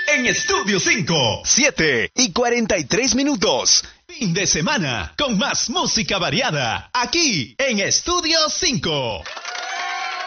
en Estudio 5. 7:43. Fin de semana con más música variada aquí en Estudio 5.